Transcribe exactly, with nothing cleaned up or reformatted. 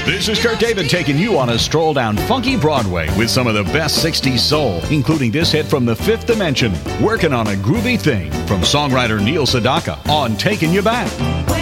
This is Kurt David taking you on a stroll down funky Broadway with some of the best sixties soul, including this hit from the Fifth Dimension, Working on a Groovy Thing, from songwriter Neil Sedaka on Taking You Back.